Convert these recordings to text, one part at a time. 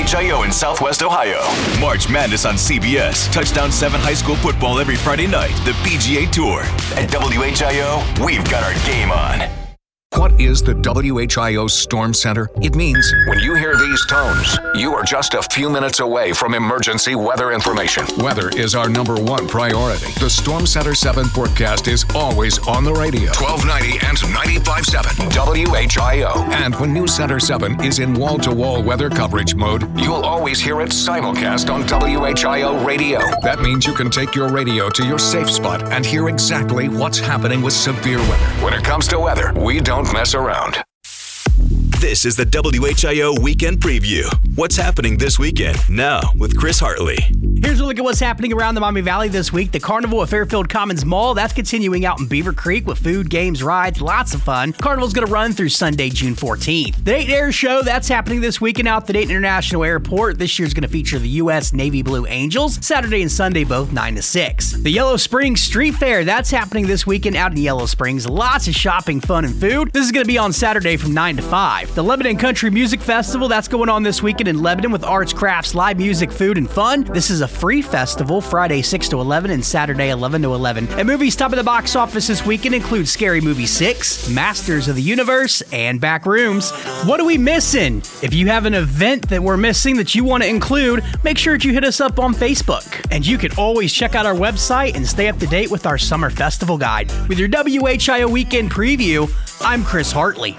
WHIO in Southwest Ohio. March Madness on CBS. Touchdown 7 high school football every Friday night. The PGA Tour. At WHIO, we've got our game on. What is the WHIO Storm Center? It means when you hear these tones, you are just a few minutes away from emergency weather information. Weather is our #1 priority. The Storm Center 7 forecast is always on the radio. 1290 and 95.7 WHIO. And when News Center 7 is in wall-to-wall weather coverage mode, you'll always hear it simulcast on WHIO radio. That means you can take your radio to your safe spot and hear exactly what's happening with severe weather. When it comes to weather, we don't mess around. This is the WHIO Weekend Preview. What's happening this weekend? Now with Chris Hartley. Here's a look at what's happening around the Maumee Valley this week. The Carnival at Fairfield Commons Mall, that's continuing out in Beaver Creek with food, games, rides, lots of fun. Carnival's going to run through Sunday, June 14th. The Dayton Air Show, that's happening this weekend out at the Dayton International Airport. This year's going to feature the U.S. Navy Blue Angels, Saturday and Sunday, both 9 to 6. The Yellow Springs Street Fair, that's happening this weekend out in Yellow Springs. Lots of shopping, fun, and food. This is going to be on Saturday from 9 to 5. The Lebanon Country Music Festival, that's going on this weekend in Lebanon with arts, crafts, live music, food, and fun. This is a free festival, Friday 6 to 11 and Saturday 11 to 11. And movies top of the box office this weekend include Scary Movie 6, Masters of the Universe, and Backrooms. What are we missing? If you have an event that we're missing that you want to include, make sure that you hit us up on Facebook. And you can always check out our website and stay up to date with our summer festival guide. With your WHIO Weekend Preview, I'm Chris Hartley.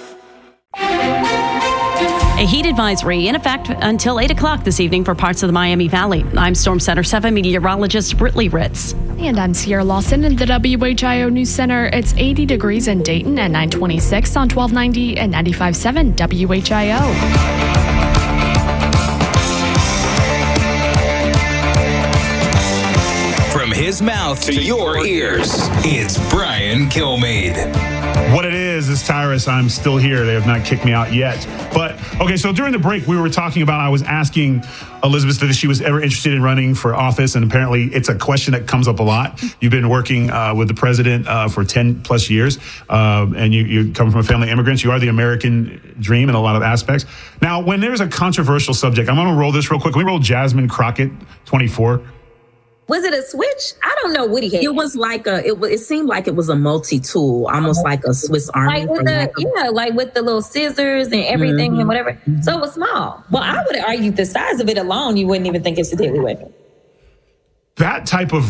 A heat advisory in effect until 8 o'clock this evening for parts of the Miami Valley. I'm Storm Center 7 meteorologist Britley Ritz. And I'm Sierra Lawson in the WHIO News Center. It's 80 degrees in Dayton at 926 on 1290 and 95.7 WHIO. From his mouth to your ears, it's Brian Kilmeade. What it is Tyrus. I'm still here. They have not kicked me out yet. But, okay, so during the break, we were talking about, I was asking Elizabeth if she was ever interested in running for office, and apparently it's a question that comes up a lot. You've been working with the president for 10 plus years, and you come from a family of immigrants. You are the American dream in a lot of aspects. Now, when there's a controversial subject, I'm going to roll this real quick. Can we roll Jasmine Crockett, 24? Was it a switch? I don't know what he had. It was like it seemed like it was a multi-tool, almost like a Swiss Army. Like with the little scissors and everything and whatever. So it was small. Well, I would argue the size of it alone, you wouldn't even think it's a deadly weapon. That type of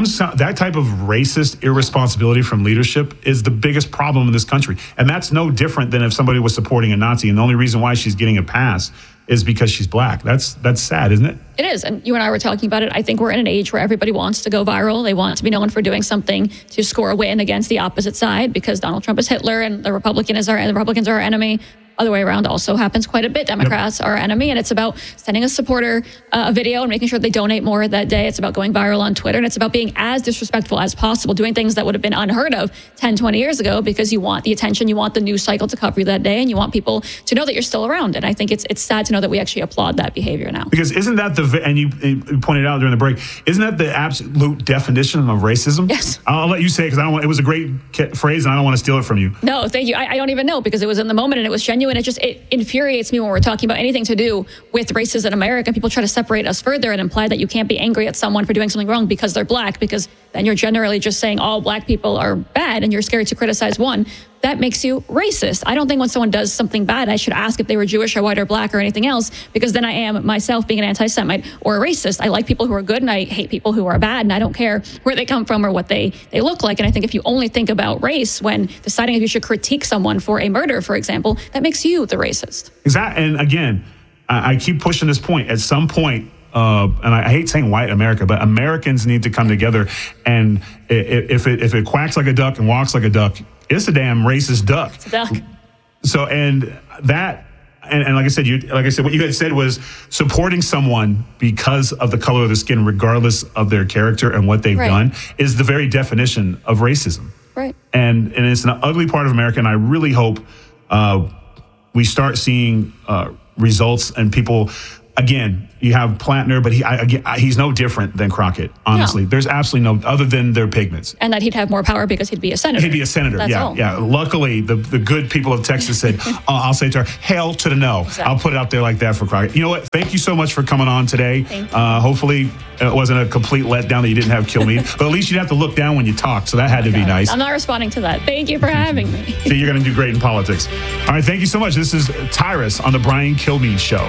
racist irresponsibility from leadership is the biggest problem in this country. And that's no different than if somebody was supporting a Nazi. And the only reason why she's getting a pass is because she's black. That's sad, isn't it? It is. And you and I were talking about it. I think we're in an age where everybody wants to go viral. They want to be known for doing something to score a win against the opposite side because Donald Trump is Hitler and the Republicans are our enemy. Other way around also happens quite a bit. Democrats are our enemy, and it's about sending a supporter a video and making sure they donate more that day. It's about going viral on Twitter, and it's about being as disrespectful as possible, doing things that would have been unheard of 10, 20 years ago because you want the attention, you want the news cycle to cover you that day, and you want people to know that you're still around. And I think it's sad to know that we actually applaud that behavior now. Because isn't that and you pointed out during the break, isn't that the absolute definition of racism? Yes. I'll let you say it because it was a great phrase, and I don't want to steal it from you. No, thank you. I don't even know because it was in the moment and it was genuine. It infuriates me when we're talking about anything to do with racism in America. People try to separate us further and imply that you can't be angry at someone for doing something wrong because they're black, because then you're generally just saying all black people are bad and you're scared to criticize one. That makes you racist. I don't think when someone does something bad, I should ask if they were Jewish or white or black or anything else, because then I am myself being an anti-Semite or a racist. I like people who are good and I hate people who are bad, and I don't care where they come from or what they look like. And I think if you only think about race when deciding if you should critique someone for a murder, for example, that makes you the racist. Exactly. And again, I keep pushing this point. At some point, and I hate saying white America, but Americans need to come together. And if it quacks like a duck and walks like a duck, it's a damn racist duck. It's a duck. So, and like I said, what you had said was supporting someone because of the color of their skin, regardless of their character and what they've done, is the very definition of racism. Right. And it's an ugly part of America. And I really hope we start seeing results and people Again, you have Plantner, but he's no different than Crockett, honestly. No. There's absolutely no, other than their pigments. And that he'd have more power because he'd be a senator. He'd be a senator, That's all. Yeah. Luckily, the good people of Texas said, I'll say to her, hell to the no. Exactly. I'll put it out there like that for Crockett. You know what? Thank you so much for coming on today. Hopefully, it wasn't a complete letdown that you didn't have Kilmeade, but at least you didn't have to look down when you talked, so that had to be nice. I'm not responding to that. Thank you for having me. See, you're going to do great in politics. All right, thank you so much. This is Tyrus on the Brian Kilmeade Show.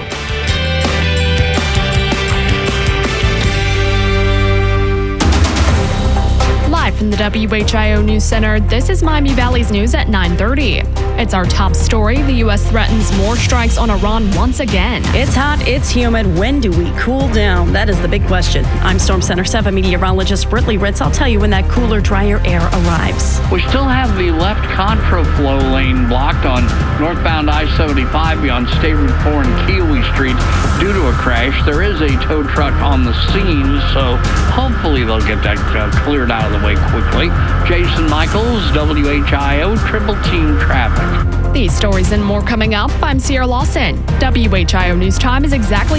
Live from the WHIO News Center, this is Miami Valley's news at 9:30. It's our top story. The U.S. threatens more strikes on Iran once again. It's hot, it's humid. When do we cool down? That is the big question. I'm Storm Center 7 meteorologist Britley Ritz. I'll tell you when that cooler, drier air arrives. We still have the left contraflow lane blocked on northbound I-75 beyond State Route 4 and Kiwi Street due to a crash. There is a tow truck on the scene, so hopefully they'll get that cleared out of the way quickly. Jason Michaels, WHIO, Triple Team Traffic. These stories and more coming up. I'm Sierra Lawson. WHIO News Time is exactly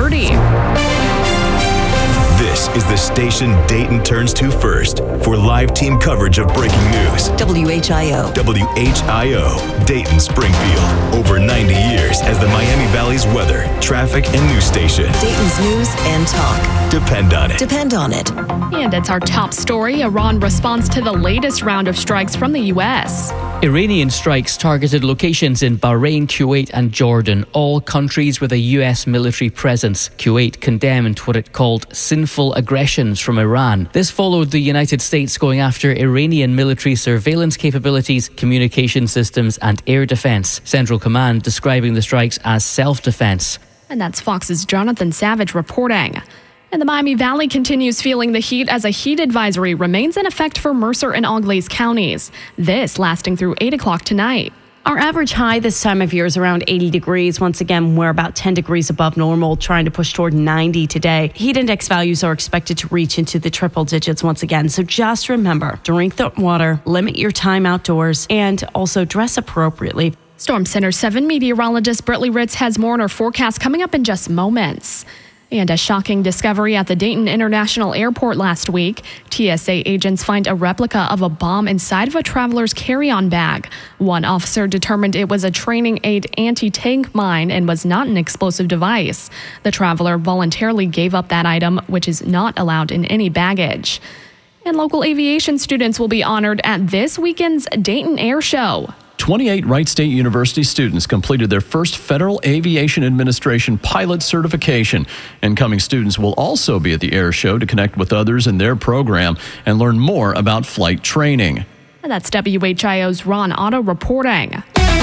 9:30. This is the station Dayton turns to first for live team coverage of breaking news. WHIO. WHIO, Dayton Springfield. Over 90 years as the Miami Valley's weather, traffic, and news station. Dayton's news and talk. Depend on it. Depend on it. And it's our top story. Iran responds to the latest round of strikes from the U.S. Iranian strikes targeted locations in Bahrain, Kuwait and Jordan, all countries with a U.S. military presence. Kuwait condemned what it called sinful aggressions from Iran. This followed the United States going after Iranian military surveillance capabilities, communication systems and air defense. Central Command describing the strikes as self-defense. And that's Fox's Jonathan Savage reporting. And the Miami Valley continues feeling the heat as a heat advisory remains in effect for Mercer and Auglaize counties. This lasting through 8 o'clock tonight. Our average high this time of year is around 80 degrees. Once again, we're about 10 degrees above normal, trying to push toward 90 today. Heat index values are expected to reach into the triple digits once again. So just remember, drink the water, limit your time outdoors, and also dress appropriately. Storm Center 7 meteorologist Britley Ritz has more on our forecast coming up in just moments. And a shocking discovery at the Dayton International Airport last week. TSA agents find a replica of a bomb inside of a traveler's carry-on bag. One officer determined it was a training aid anti-tank mine and was not an explosive device. The traveler voluntarily gave up that item, which is not allowed in any baggage. And local aviation students will be honored at this weekend's Dayton Air Show. 28 Wright State University students completed their first Federal Aviation Administration pilot certification. Incoming students will also be at the air show to connect with others in their program and learn more about flight training. And that's WHIO's Ron Otto reporting.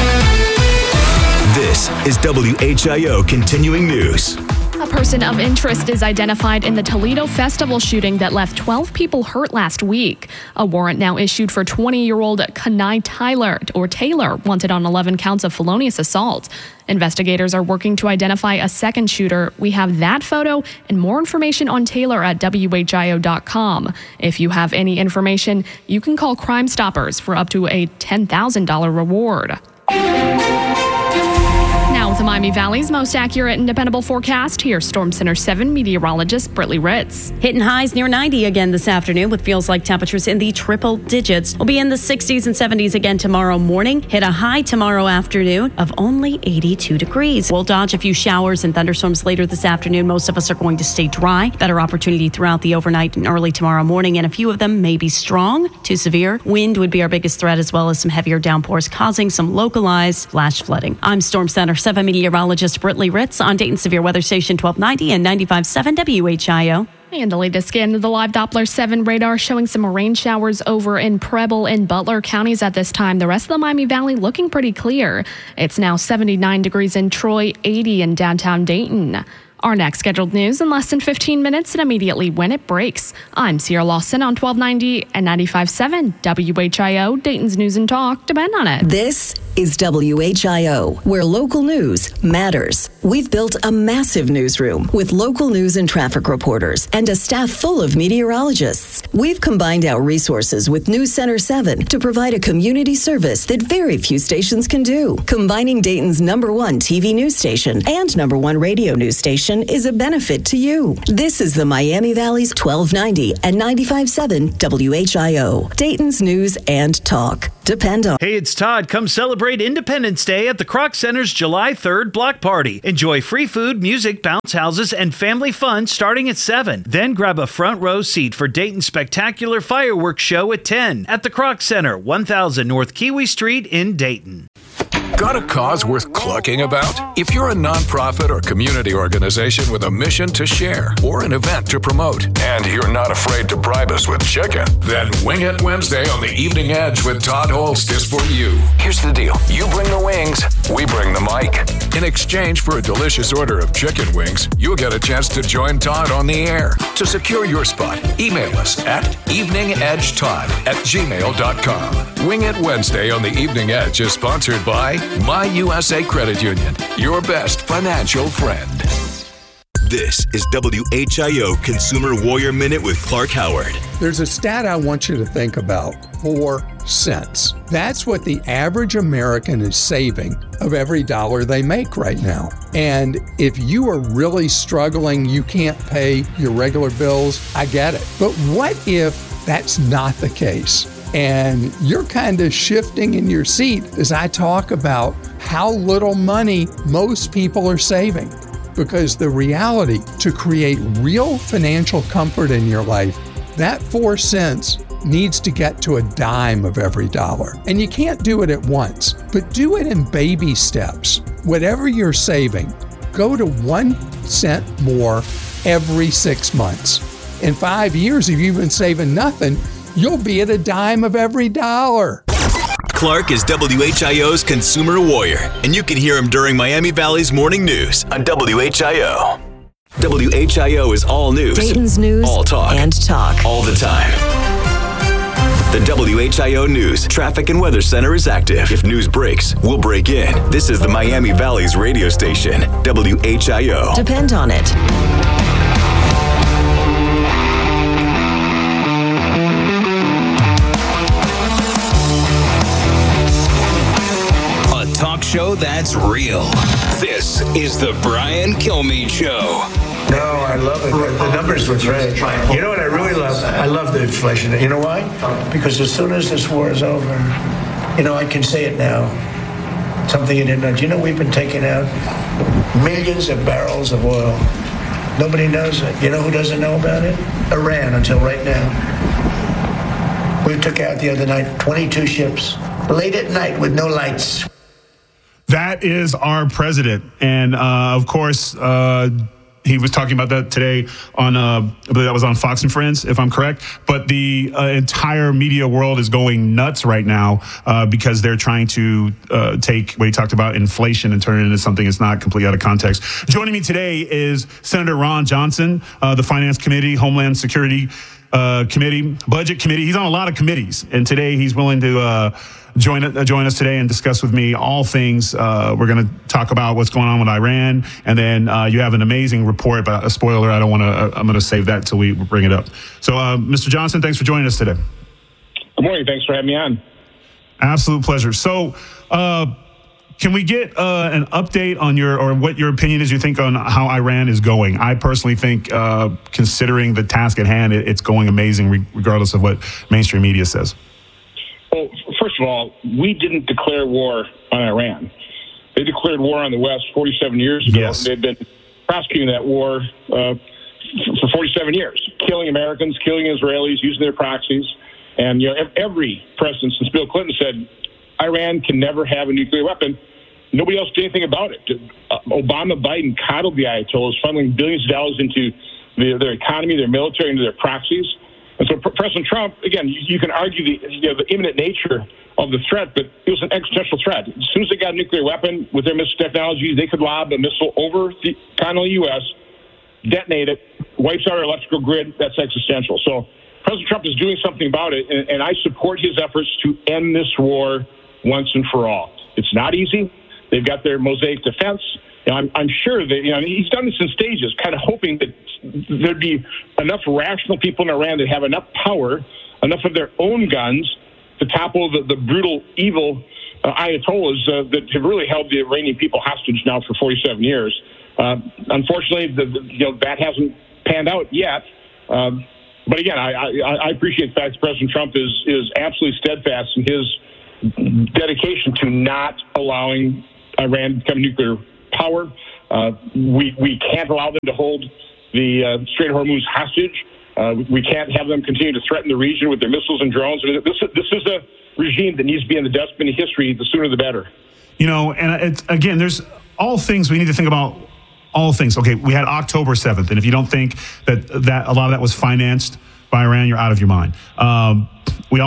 This is WHIO Continuing News. A person of interest is identified in the Toledo Festival shooting that left 12 people hurt last week. A warrant now issued for 20-year-old Kanai Taylor, wanted on 11 counts of felonious assault. Investigators are working to identify a second shooter. We have that photo and more information on Taylor at WHIO.com. If you have any information, you can call Crime Stoppers for up to a $10,000 reward. Now with the Miami Valley's most accurate and dependable forecast, here's Storm Center 7 meteorologist Britley Ritz. Hitting highs near 90 again this afternoon with feels like temperatures in the triple digits. We'll be in the 60s and 70s again tomorrow morning. Hit a high tomorrow afternoon of only 82 degrees. We'll dodge a few showers and thunderstorms later this afternoon. Most of us are going to stay dry. Better opportunity throughout the overnight and early tomorrow morning, and a few of them may be strong to severe. Wind would be our biggest threat, as well as some heavier downpours causing some localized flash flooding. I'm Storm Center 7 meteorologist Britley Ritz on Dayton Severe Weather Station 1290 and 95.7 WHIO. And the latest scan of the live Doppler 7 radar showing some rain showers over in Preble and Butler counties at this time. The rest of the Miami Valley looking pretty clear. It's now 79 degrees in Troy, 80 in downtown Dayton. Our next scheduled news in less than 15 minutes and immediately when it breaks. I'm Sierra Lawson on 1290 and 95.7 WHIO, Dayton's News and Talk. Depend on it. This is WHIO, where local news matters. We've built a massive newsroom with local news and traffic reporters and a staff full of meteorologists. We've combined our resources with News Center 7 to provide a community service that very few stations can do. Combining Dayton's #1 TV news station and #1 radio news station is a benefit to you. This is the Miami Valley's 1290 and 95.7 WHIO. Dayton's news and talk. Depend on. Hey, it's Todd. Come celebrate Independence Day at the Kroc Center's July 3rd block party. Enjoy free food, music, bounce houses, and family fun starting at 7. Then grab a front row seat for Dayton's spectacular fireworks show at 10 at the Kroc Center, 1000 North Kiwi Street in Dayton. Got a cause worth clucking about? If you're a nonprofit or community organization with a mission to share or an event to promote, and you're not afraid to bribe us with chicken, then Wing It Wednesday on the Evening Edge with Todd Holst is for you. Here's the deal. You bring the wings, we bring the mic. In exchange for a delicious order of chicken wings, you'll get a chance to join Todd on the air. To secure your spot, email us at eveningedgetodd@gmail.com. Wing It Wednesday on the Evening Edge is sponsored by My USA Credit Union, your best financial friend. This is WHIO Consumer Warrior Minute with Clark Howard. There's a stat I want you to think about. 4 cents. That's what the average American is saving of every dollar they make right now. And if you are really struggling, you can't pay your regular bills, I get it. But what if that's not the case? And you're kind of shifting in your seat as I talk about how little money most people are saving. Because the reality, to create real financial comfort in your life, that 4 cents needs to get to a dime of every dollar. And you can't do it at once, but do it in baby steps. Whatever you're saving, go to 1 cent more every 6 months. In 5 years, if you've been saving nothing, you'll be at a dime of every dollar. Clark is WHIO's Consumer Warrior, and you can hear him during Miami Valley's morning news on WHIO. WHIO is all news, Dayton's news, all talk, and talk, all the time. The WHIO News Traffic and Weather Center is active. If news breaks, we'll break in. This is the Miami Valley's radio station, WHIO. Depend on it. A talk show that's real. This is the Brian Kilmeade Show. No, I love it. The numbers were great. You know what I really love? I love the inflation. You know why? Because as soon as this war is over, you know, I can say it now. Something you didn't know. Do you know we've been taking out millions of barrels of oil? Nobody knows it. You know who doesn't know about it? Iran, until right now. We took out the other night 22 ships, late at night with no lights. That is our president. And of course, he was talking about that today on, I believe that was on Fox and Friends, if I'm correct. But the entire media world is going nuts right now because they're trying to take what he talked about, inflation, and turn it into something that's not completely out of context. Joining me today is Senator Ron Johnson, the Finance Committee, Homeland Security Committee, Budget Committee. He's on a lot of committees, and today he's willing to join us today and discuss with me all things. We're going to talk about what's going on with Iran, and then you have an amazing report, but a spoiler, I'm going to save that till we bring it up. So, Mr. Johnson, thanks for joining us today. Good morning. Thanks for having me on. Absolute pleasure. So, can we get an update on what your opinion is, you think, on how Iran is going? I personally think, considering the task at hand, it's going amazing, regardless of what mainstream media says. Well, first of all, we didn't declare war on Iran. They declared war on the West 47 years ago. Yes. They've been prosecuting that war for 47 years, killing Americans, killing Israelis, using their proxies. And, every president since Bill Clinton said Iran can never have a nuclear weapon. Nobody else did anything about it. Obama, Biden coddled the Ayatollahs, funneling billions of dollars into their economy, their military, into their proxies. And so President Trump, again, you can argue the imminent nature of the threat, but it was an existential threat. As soon as they got a nuclear weapon with their missile technology, they could lob a missile over the continental U.S., detonate it, wipes out our electrical grid. That's existential. So President Trump is doing something about it, and I support his efforts to end this war once and for all. It's not easy. They've got their mosaic defense. I'm sure that he's done this in stages, kind of hoping that there'd be enough rational people in Iran that have enough power, enough of their own guns to topple the brutal, evil Ayatollahs that have really held the Iranian people hostage now for 47 years. Unfortunately, that hasn't panned out yet. But again, I appreciate the fact that President Trump is absolutely steadfast in his dedication to not allowing Iran to become nuclear power. We can't allow them to hold the Strait of Hormuz hostage. We can't have them continue to threaten the region with their missiles and drones. This is a regime that needs to be in the dustbin of history. The sooner the better. And again, there's all things we need to think about. All things. Okay, we had October 7th, and if you don't think that a lot of that was financed by Iran, you're out of your mind. We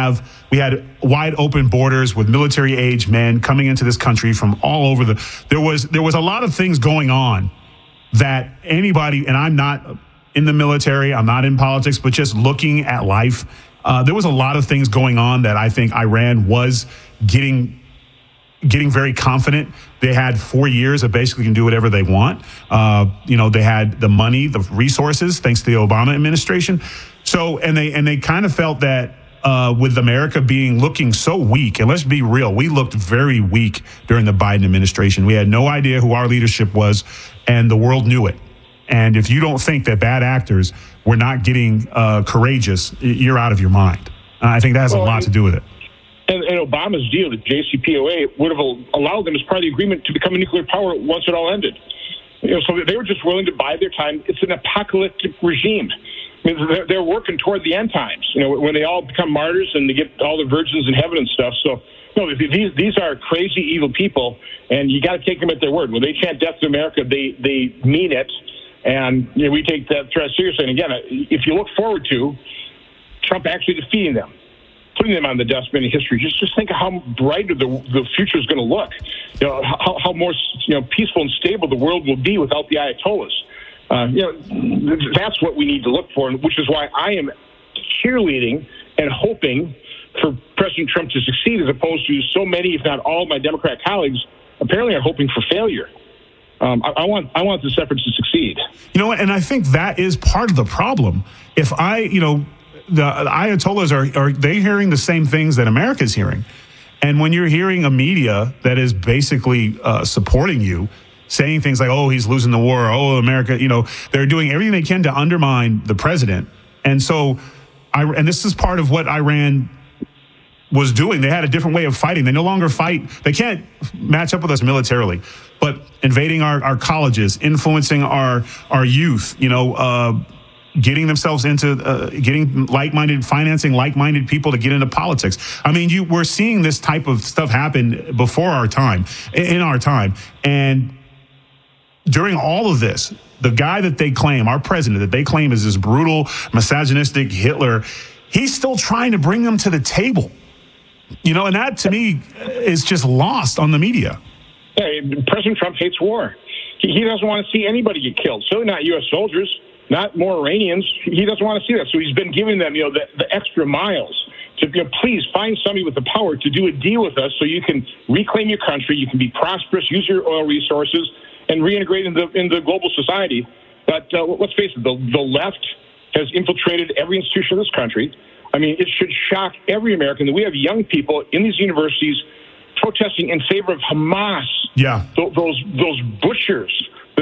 had wide open borders with military-age men coming into this country from all over there was a lot of things going on that anybody, and I'm not in the military, I'm not in politics, but just looking at life, there was a lot of things going on that I think Iran was getting very confident. They had 4 years of basically can do whatever they want. They had the money, the resources, thanks to the Obama administration. So, and they kind of felt that with America looking so weak, and let's be real, we looked very weak during the Biden administration. We had no idea who our leadership was, and the world knew it. And if you don't think that bad actors were not getting courageous, you're out of your mind. I think that has a lot to do with it. And Obama's deal, the JCPOA, would have allowed them as part of the agreement to become a nuclear power once it all ended. So they were just willing to buy their time. It's an apocalyptic regime. I mean, they're working toward the end times. When they all become martyrs and they get all the virgins in heaven and stuff. So these are crazy, evil people, and you got to take them at their word. When they chant "Death to America," they mean it, and we take that threat seriously. And again, if you look forward to Trump actually defeating them, putting them on the dustbin of history, just think of how brighter the future is going to look. How more peaceful and stable the world will be without the Ayatollahs. That's what we need to look for, which is why I am cheerleading and hoping for President Trump to succeed, as opposed to so many, if not all, of my Democrat colleagues apparently are hoping for failure. I want this effort to succeed. And I think that is part of the problem. If the Ayatollahs are they hearing the same things that America's hearing? And when you're hearing a media that is basically supporting you, saying things like, oh, he's losing the war, oh, America, they're doing everything they can to undermine the president. And so, and this is part of what Iran was doing. They had a different way of fighting. They no longer fight. They can't match up with us militarily, but invading our colleges, influencing our youth, getting themselves into getting financing like-minded people to get into politics. I mean, we're seeing this type of stuff happen before our time, in our time. And during all of this, the guy that they claim, our president, that they claim is this brutal, misogynistic Hitler, he's still trying to bring them to the table. And that to me is just lost on the media. Yeah, President Trump hates war. He doesn't want to see anybody get killed. Certainly not U.S. soldiers. Not more Iranians. He doesn't want to see that. So he's been giving them, the extra miles to, please find somebody with the power to do a deal with us so you can reclaim your country, you can be prosperous, use your oil resources, and reintegrate into global society. But let's face it, the left has infiltrated every institution of this country. I mean, it should shock every American that we have young people in these universities protesting in favor of Hamas. Yeah. Those butchers.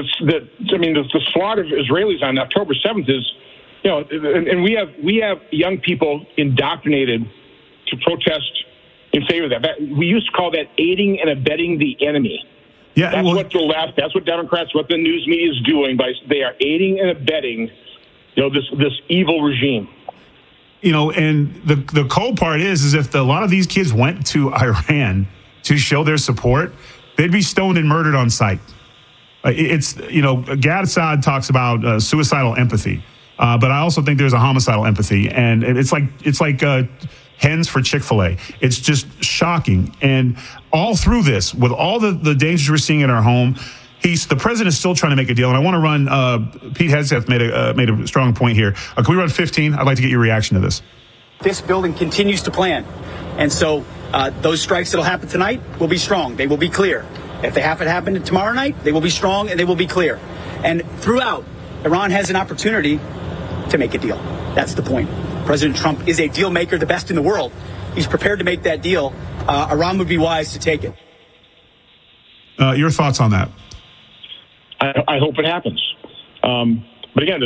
The slaughter of Israelis on October 7th is, and we have young people indoctrinated to protest in favor of that. We used to call that aiding and abetting the enemy. Yeah, that's what the left, that's what Democrats, what the news media is doing. They are aiding and abetting, this evil regime. And the cold part is if a lot of these kids went to Iran to show their support, they'd be stoned and murdered on sight. It's, Gad Saad talks about suicidal empathy, but I also think there's a homicidal empathy, and it's like hens for Chick-fil-A. It's just shocking. And all through this, with all the dangers we're seeing in our home, the president is still trying to make a deal. And I want to run, Pete Hegseth made a strong point here. Can we run 15? I'd like to get your reaction to this. this building continues to plan. And so those strikes that will happen tonight will be strong. They will be clear. If they happen to happen tomorrow night, they will be strong and they will be clear. And throughout, Iran has an opportunity to make a deal. That's the point. President Trump is a deal maker, the best in the world. He's prepared to make that deal. Iran would be wise to take it. Your thoughts on that? I hope it happens. But again,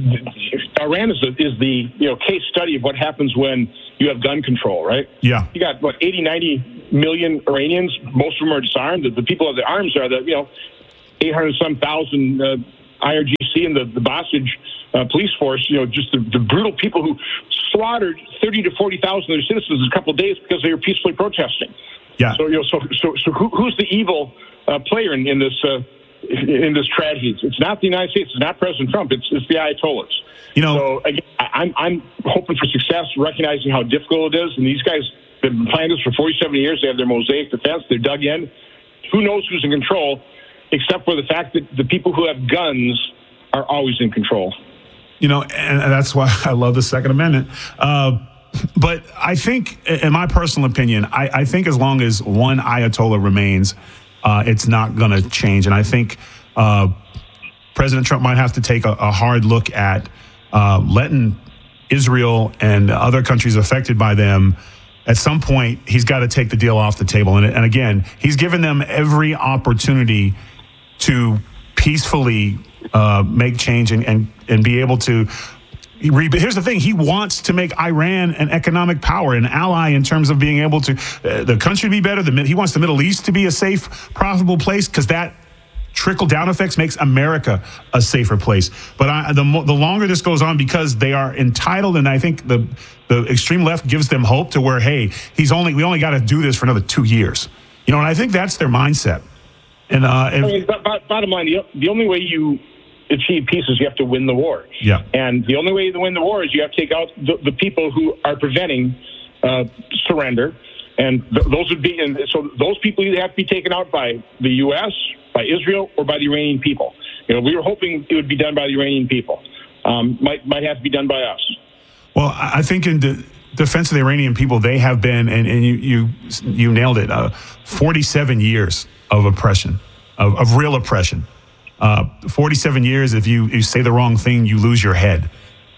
Iran is the case study of what happens when you have gun control, right? Yeah. You got 80, 90 million Iranians. Most of them are disarmed. The people of the arms are the 800-some thousand IRGC and the Basij police force. Just the brutal people who slaughtered 30 to 40,000 of their citizens in a couple of days because they were peacefully protesting. Yeah. So who's the evil player in this tragedy? It's not the United States. It's not President Trump. It's the Ayatollahs. So again, I'm hoping for success, recognizing how difficult it is. And these guys have been planning this for 47 years. They have their mosaic defense. They're dug in. Who knows who's in control, except for the fact that the people who have guns are always in control. And that's why I love the Second Amendment. But I think, in my personal opinion, I think as long as one Ayatollah remains, it's not going to change. And I think President Trump might have to take a hard look at letting Israel and other countries affected by them. At some point, he's got to take the deal off the table. And again, he's given them every opportunity to peacefully make change and be able to. Here's the thing. He wants to make Iran an economic power, an ally in terms of being able to the country to be better. He wants the Middle East to be a safe, profitable place because that trickle-down effects makes America a safer place. But the longer this goes on, because they are entitled, and I think the extreme left gives them hope to where, hey, we only got to do this for another 2 years. And I think that's their mindset. And bottom line, the only way you achieve peace is you have to win the war. Yeah. And the only way to win the war is you have to take out the people who are preventing surrender. And those people either have to be taken out by the U.S., by Israel, or by the Iranian people. We were hoping it would be done by the Iranian people. Might have to be done by us. Well, I think in the defense of the Iranian people, they have been, and you nailed it, 47 years of oppression, of real oppression. 47 years, if you say the wrong thing, you lose your head.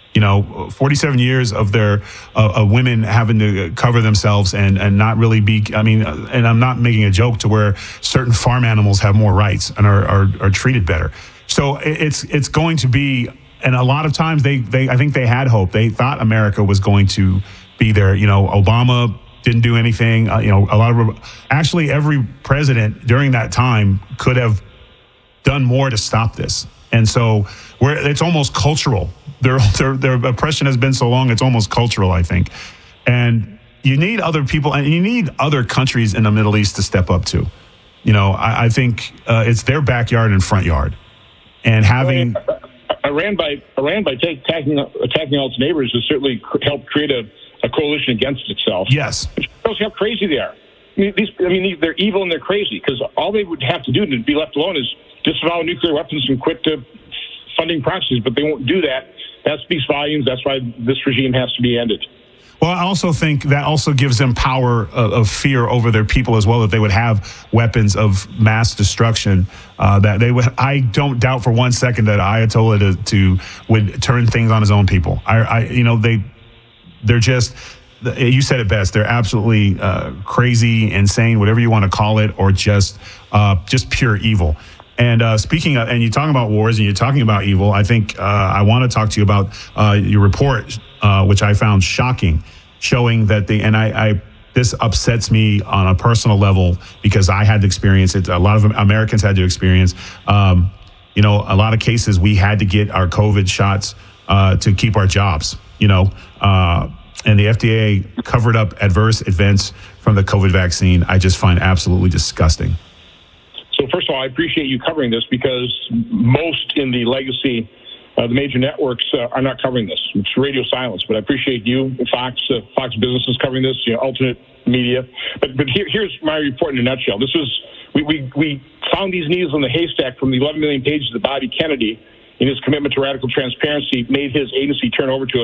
47 years of their women having to cover themselves and not really be. And I'm not making a joke to where certain farm animals have more rights and are treated better. So it's going to be, and a lot of times I think they had hope. They thought America was going to be there. Obama didn't do anything. Actually every president during that time could have done more to stop this. And so it's almost cultural. Their oppression has been so long, it's almost cultural, I think. And you need other people, and you need other countries in the Middle East to step up to. I think it's their backyard and front yard. And having Iran by attacking all its neighbors has certainly helped create a coalition against itself. Yes. It shows how crazy they are. They're evil and they're crazy, because all they would have to do to be left alone is disavow nuclear weapons and quit funding proxies, but they won't do that. That speaks volumes. That's why this regime has to be ended. Well, I also think that also gives them power of fear over their people as well, that they would have weapons of mass destruction. That they would. I don't doubt for 1 second that Ayatollah would turn things on his own people. They're just. You said it best. They're absolutely crazy, insane, whatever you want to call it, or just pure evil. And speaking of, and you're talking about wars and you're talking about evil, I think I want to talk to you about your report, which I found shocking, showing that this upsets me on a personal level because I had to experience it. A lot of Americans had to experience. A lot of cases we had to get our COVID shots to keep our jobs. And the FDA covered up adverse events from the COVID vaccine. I just find absolutely disgusting. So first of all, I appreciate you covering this, because most in the legacy, the major networks are not covering this. It's radio silence, but I appreciate you, Fox Business is covering this, alternate media. But here's my report in a nutshell. This is, we found these needles in the haystack from the 11 million pages that Bobby Kennedy, in his commitment to radical transparency, made his agency turn over to us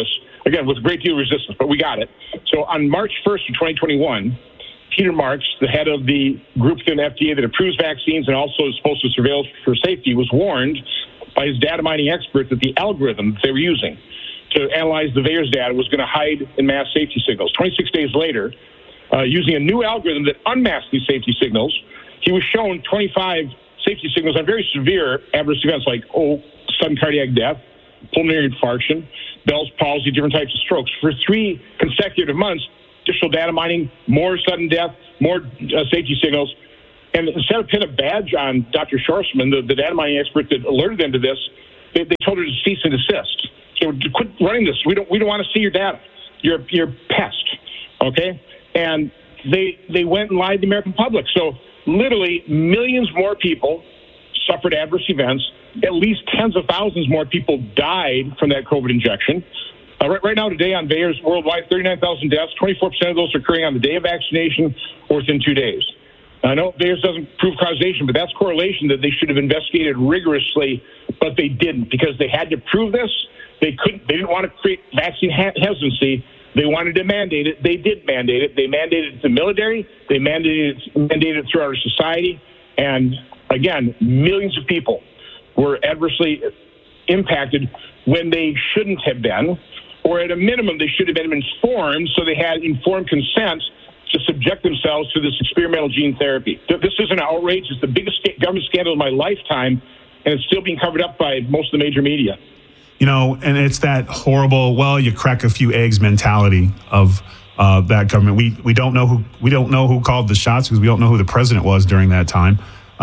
again, with a great deal of resistance, but we got it. So on March 1st of 2021, Peter Marks, the head of the group within FDA that approves vaccines and also is supposed to surveil for safety, was warned by his data mining experts that the algorithm that they were using to analyze the VAERS data was going to hide and mask safety signals. 26 days later, using a new algorithm that unmasked these safety signals, he was shown 25 safety signals on very severe adverse events like sudden cardiac death, pulmonary infarction, Bell's palsy, different types of strokes. For 3 consecutive months, additional data mining, more sudden death, more safety signals. And instead of pinning a badge on Dr. Schwarzman, the data mining expert that alerted them to this, they told her to cease and desist. So quit running this. We don't want to see your data. You're a pest, okay? And they went and lied to the American public. So literally millions more people suffered adverse events. At least tens of thousands more people died from that COVID injection. Right now, today on VAERS worldwide, 39,000 deaths. 24% of those are occurring on the day of vaccination or within 2 days. I know VAERS doesn't prove causation, but that's correlation that they should have investigated rigorously, but they didn't because they had to prove this. They didn't want to create vaccine hesitancy. They wanted to mandate it. They did mandate it. They mandated it to the military. They mandated it throughout our society. And again, millions of people were adversely impacted when they shouldn't have been, or at a minimum, they should have been informed so they had informed consent to subject themselves to this experimental gene therapy. This is an outrage. It's the biggest government scandal of my lifetime, and it's still being covered up by most of the major media. You know, and it's that horrible, well, you crack a few eggs mentality of that government. We don't know who called the shots because we don't know who the president was during that time.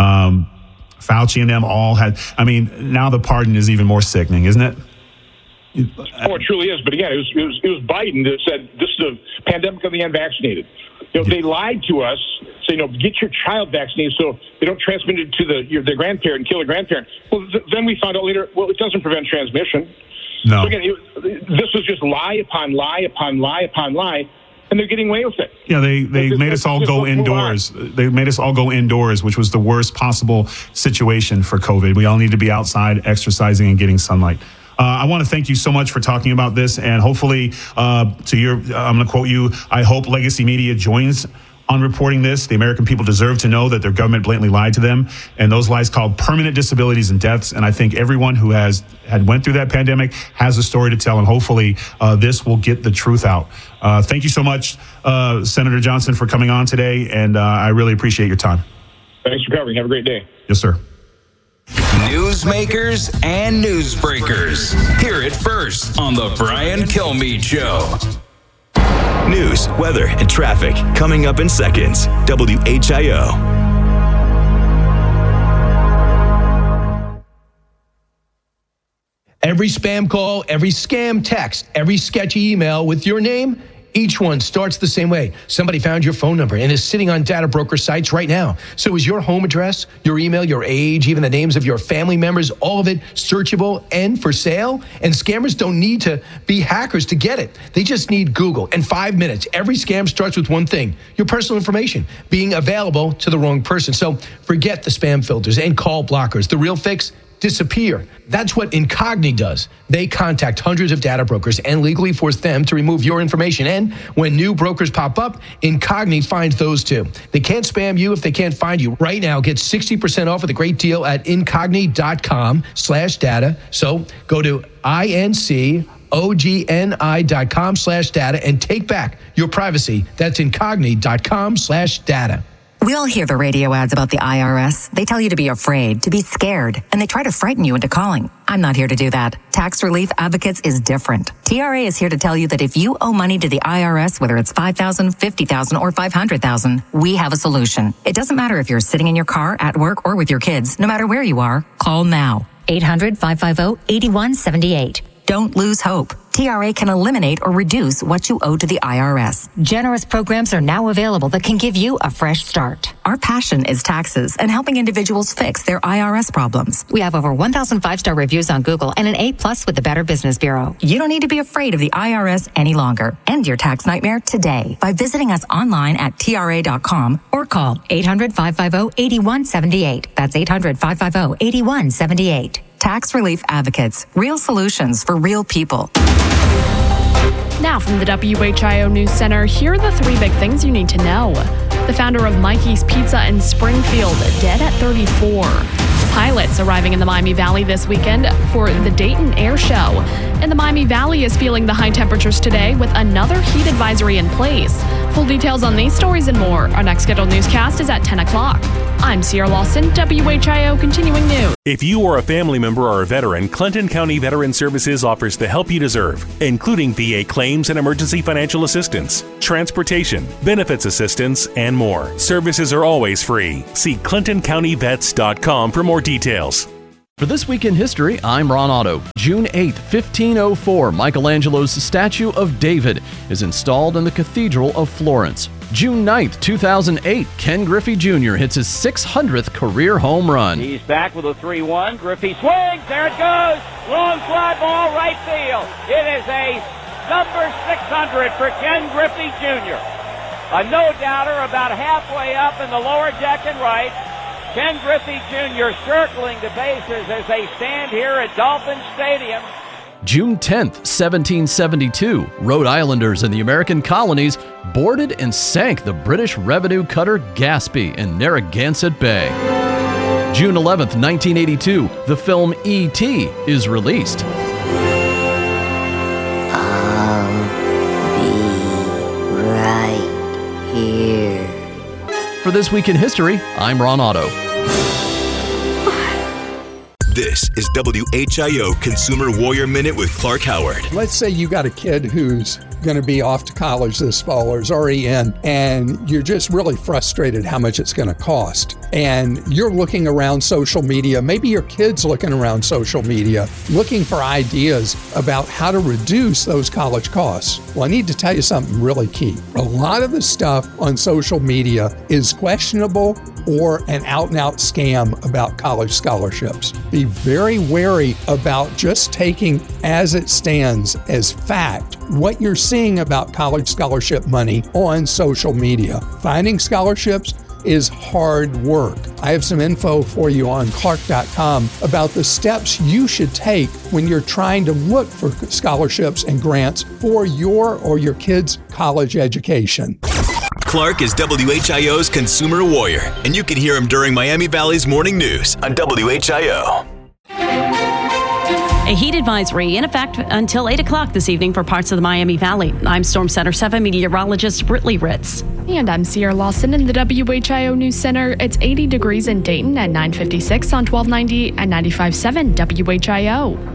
Fauci and them all had. I mean, now the pardon is even more sickening, isn't it? Oh, it truly is. But again, it was Biden that said this is a pandemic of the unvaccinated. They lied to us, saying, get your child vaccinated so they don't transmit it to the grandparent and kill the grandparent. Well, then we found out later, well, it doesn't prevent transmission. No. So again, this was just lie upon lie upon lie upon lie, and they're getting away with it. Yeah, they made us all go indoors. They made us all go indoors, which was the worst possible situation for COVID. We all need to be outside, exercising, and getting sunlight. I want to thank you so much for talking about this, and hopefully, I'm going to quote you, I hope Legacy Media joins on reporting this. The American people deserve to know that their government blatantly lied to them, and those lies caused permanent disabilities and deaths. And I think everyone who had went through that pandemic has a story to tell, and hopefully this will get the truth out. Thank you so much, Senator Johnson, for coming on today, and I really appreciate your time. Thanks for covering. Have a great day. Yes, sir. Newsmakers and newsbreakers. Hear it first on the Brian Kilmeade Show. News, weather, and traffic coming up in seconds. WHIO. Every spam call, every scam text, every sketchy email with your name, each one starts the same way. Somebody found your phone number and is sitting on data broker sites right now. So is your home address, your email, your age, even the names of your family members, all of it searchable and for sale? And scammers don't need to be hackers to get it. They just need Google. In 5 minutes, every scam starts with one thing: your personal information being available to the wrong person. So forget the spam filters and call blockers. The real fix: disappear. That's what Incogni does. They contact hundreds of data brokers and legally force them to remove your information. And when new brokers pop up, Incogni finds those too. They can't spam you if they can't find you. Right now, get 60% off with a great deal at incogni.com/data. So go to incogni.com/data and take back your privacy. That's incogni.com/data. We all hear the radio ads about the IRS. They tell you to be afraid, to be scared, and they try to frighten you into calling. I'm not here to do that. Tax Relief Advocates is different. TRA is here to tell you that if you owe money to the IRS, whether it's $5,000, $50,000, or $500,000, we have a solution. It doesn't matter if you're sitting in your car, at work, or with your kids. No matter where you are, call now. 800-550-8178. Don't lose hope. TRA can eliminate or reduce what you owe to the IRS. Generous programs are now available that can give you a fresh start. Our passion is taxes and helping individuals fix their IRS problems. We have over 1,000 5-star reviews on Google and an A+ with the Better Business Bureau. You don't need to be afraid of the IRS any longer. End your tax nightmare today by visiting us online at TRA.com or call 800-550-8178. That's 800-550-8178. Tax Relief Advocates. Real solutions for real people. Now from the WHIO News Center, here are the 3 big things you need to know. The founder of Mikey's Pizza in Springfield, dead at 34. Pilots arriving in the Miami Valley this weekend for the Dayton Air Show. And the Miami Valley is feeling the high temperatures today with another heat advisory in place. Full details on these stories and more. Our next scheduled newscast is at 10 o'clock. I'm Sierra Lawson, WHIO Continuing News. If you or a family member are a veteran, Clinton County Veteran Services offers the help you deserve, including VA claims and emergency financial assistance, transportation, benefits assistance, and more. Services are always free. See ClintonCountyVets.com for more details. For This Week in History, I'm Ron Otto. June 8, 1504, Michelangelo's statue of David is installed in the Cathedral of Florence. June 9, 2008, Ken Griffey Jr. hits his 600th career home run. He's back with a 3-1. Griffey swings. There it goes. Long fly ball, right field. It is a number 600 for Ken Griffey Jr. A no-doubter about halfway up in the lower deck and right. Ken Griffey Jr. circling the bases as they stand here at Dolphin Stadium. June 10th, 1772, Rhode Islanders in the American colonies boarded and sank the British revenue cutter Gaspee in Narragansett Bay. June 11th, 1982, the film E.T. is released. I'll be right here. For This Week in History, I'm Ron Otto. This is WHIO Consumer Warrior Minute with Clark Howard. Let's say you got a kid who's going to be off to college this fall or is already in, and you're just really frustrated how much it's going to cost. And you're looking around social media, maybe your kid's looking around social media, looking for ideas about how to reduce those college costs. Well, I need to tell you something really key. A lot of the stuff on social media is questionable or an out-and-out scam about college scholarships. Be very wary about just taking as it stands as fact what you're seeing about college scholarship money on social media. Finding scholarships is hard work. I have some info for you on Clark.com about the steps you should take when you're trying to look for scholarships and grants for your or your kids' college education. Clark is WHIO's Consumer Warrior, and you can hear him during Miami Valley's morning news on WHIO. A heat advisory in effect until 8 o'clock this evening for parts of the Miami Valley. I'm Storm Center 7 meteorologist Britley Ritz. And I'm Sierra Lawson in the WHIO News Center. It's 80 degrees in Dayton at 9:56 on 1290 and 95.7 WHIO.